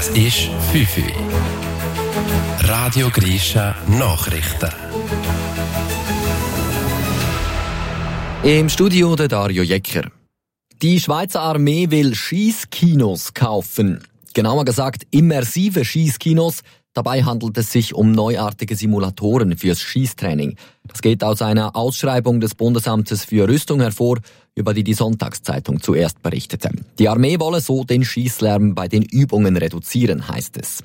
Es ist 5 Uhr. Radio Grisha Nachrichten. Im Studio der Dario Jecker. Die Schweizer Armee will Schiesskinos kaufen. Genauer gesagt immersive Schiesskinos. Dabei handelt es sich um neuartige Simulatoren fürs Schießtraining. Das geht aus einer Ausschreibung des Bundesamtes für Rüstung hervor, über die Sonntagszeitung zuerst berichtete. Die Armee wolle so den Schießlärm bei den Übungen reduzieren, heißt es.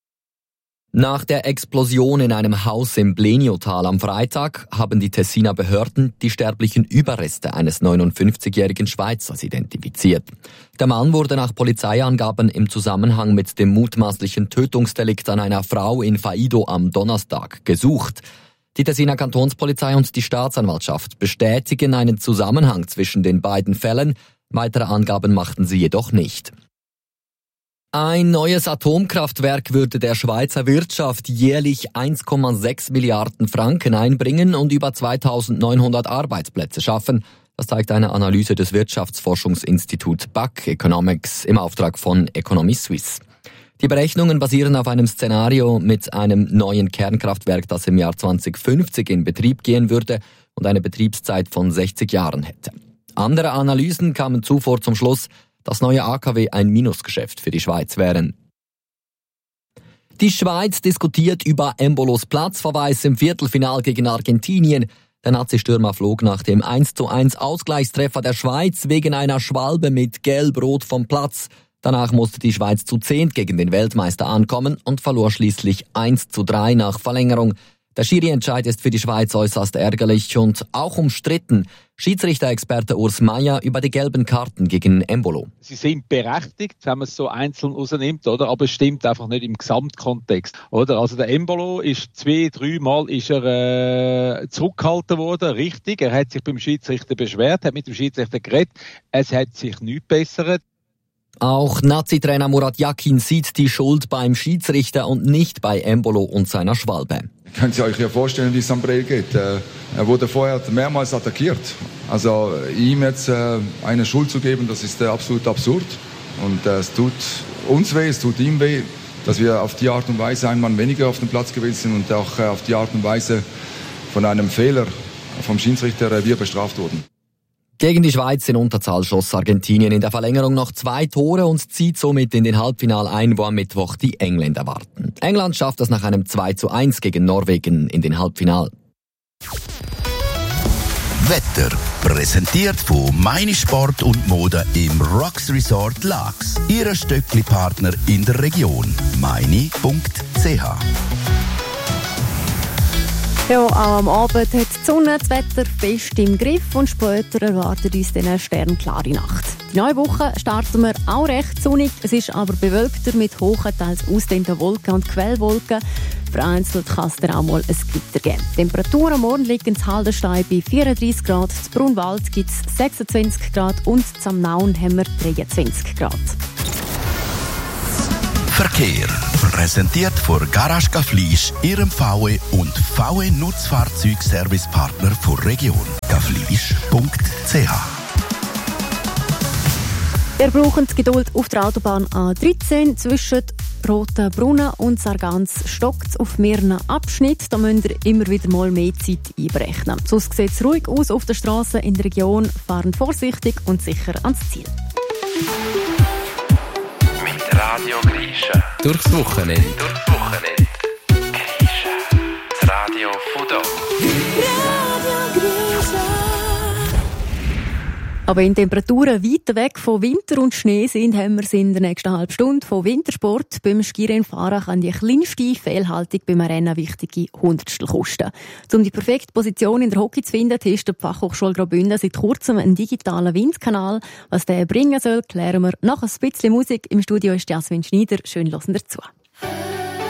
Nach der Explosion in einem Haus im Bleniotal am Freitag haben die Tessiner Behörden die sterblichen Überreste eines 59-jährigen Schweizers identifiziert. Der Mann wurde nach Polizeiangaben im Zusammenhang mit dem mutmaßlichen Tötungsdelikt an einer Frau in Faido am Donnerstag gesucht. Die Tessiner Kantonspolizei und die Staatsanwaltschaft bestätigen einen Zusammenhang zwischen den beiden Fällen. Weitere Angaben machten sie jedoch nicht. Ein neues Atomkraftwerk würde der Schweizer Wirtschaft jährlich 1,6 Milliarden Franken einbringen und über 2900 Arbeitsplätze schaffen. Das zeigt eine Analyse des Wirtschaftsforschungsinstituts BAC Economics im Auftrag von Economy Suisse. Die Berechnungen basieren auf einem Szenario mit einem neuen Kernkraftwerk, das im Jahr 2050 in Betrieb gehen würde und eine Betriebszeit von 60 Jahren hätte. Andere Analysen kamen zuvor zum Schluss, dass neue AKW ein Minusgeschäft für die Schweiz wären. Die Schweiz diskutiert über Embolos Platzverweis im Viertelfinal gegen Argentinien. Der Nazi-Stürmer flog nach dem 1:1 Ausgleichstreffer der Schweiz wegen einer Schwalbe mit Gelb-Rot vom Platz. Danach musste die Schweiz zu 10 gegen den Weltmeister ankommen und verlor schließlich 1:3 nach Verlängerung. Der Schiri-Entscheid ist für die Schweiz äußerst ärgerlich und auch umstritten. Schiedsrichter-Experte Urs Meier über die gelben Karten gegen Embolo. Sie sind berechtigt, wenn man es so einzeln rausnimmt, oder? Aber es stimmt einfach nicht im Gesamtkontext, oder? Also der Embolo ist 2-3 Mal zurückgehalten worden, richtig. Er hat sich beim Schiedsrichter beschwert, hat mit dem Schiedsrichter geredet. Es hat sich nichts bessert. Auch Nazi-Trainer Murat Yakin sieht die Schuld beim Schiedsrichter und nicht bei Embolo und seiner Schwalbe. Könnt ihr euch ja vorstellen, wie es am Brel geht. Er wurde vorher mehrmals attackiert. Also ihm jetzt eine Schuld zu geben, das ist absolut absurd. Und es tut uns weh, es tut ihm weh, dass wir auf die Art und Weise ein Mann weniger auf dem Platz gewesen sind und auch auf die Art und Weise von einem Fehler vom Schiedsrichter wir bestraft wurden. Gegen die Schweiz in Unterzahl schoss Argentinien in der Verlängerung noch 2 Tore und zieht somit in den Halbfinal ein, wo am Mittwoch die Engländer warten. England schafft es nach einem 2:1 gegen Norwegen in den Halbfinal. Wetter präsentiert von Meine Sport und Mode im Rocks Resort Laax. Ihre Stöckli-Partner in der Region. meine.ch. Ja, auch am Abend hat die Sonne das Wetter fest im Griff und später erwartet uns dann eine sternklare Nacht. Die neue Woche starten wir auch recht sonnig, es ist aber bewölkter mit hohen, teils ausdehnten Wolken und Quellwolken. Vereinzelt kann es dann auch mal ein Gewitter geben. Die Temperaturen morgen liegen in Haldenstein bei 34 Grad, in Brunwald gibt es 26 Grad und in Amnaun haben wir 23 Grad. Verkehr. Präsentiert von Garage Gaflisch, Ihrem VW und VW Nutzfahrzeugservicepartner der Region. gaflisch.ch. Ihr braucht Geduld auf der Autobahn A13 zwischen Rotenbrunnen und Sargans stockt auf mehreren Abschnitten. Da müsst ihr immer wieder mal mehr Zeit einberechnen. Sonst sieht es ruhig aus auf der Straße in der Region. Fahren vorsichtig und sicher ans Ziel. Radio Grisha. Durchs Wochenende. Grisha. Das Radio von da. Aber wenn Temperaturen weit weg von Winter und Schnee sind, haben wir es in der nächsten halben Stunde von Wintersport. Beim Skirennfahren kann die kleinste Fehlhaltung beim Rennen wichtige Hundertstel kosten. Um die perfekte Position in der Hockey zu finden, testet die Fachhochschule Graubünden seit kurzem einen digitalen Windkanal. Was der bringen soll, klären wir nach ein bisschen Musik. Im Studio ist Jasmin Schneider. Schön hören dazu.